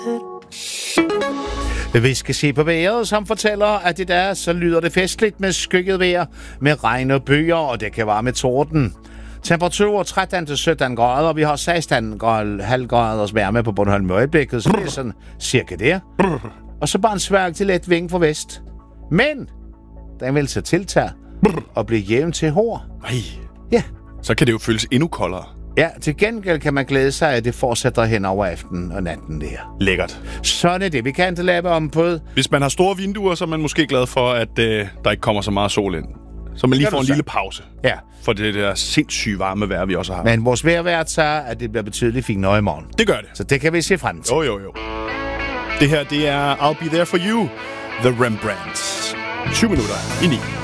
Vi skal se på vejret, som fortæller, at i dag så lyder det festligt med skygget vejr, med regn og byer, og det kan være med torden. Temperatur 13-17 grader, vi har 16,5 graders varme på Bornholm i øjeblikket, så det er sådan cirka der. Og så bare en svag til let vind fra vest. Men den vil så tiltage og blive jævn til hård. Nej. Ja. Så kan det jo føles endnu koldere. Ja, til gengæld kan man glæde sig, at det fortsætter hen over aftenen og natten der. Lækkert. Sådan er det, vi kan lave om på. Hvis man har store vinduer, så er man måske glad for, at der ikke kommer så meget sol ind. Så man lige får en lille pause. Ja. For det der sindssygt varme vejr, vi også har. Men vores vejrvært siger, at det bliver betydeligt finere i morgen. Det gør det. Så det kan vi se frem til. Jo. Det her, det er I'll Be There For You, The Rembrandts. 7 minutter i 9.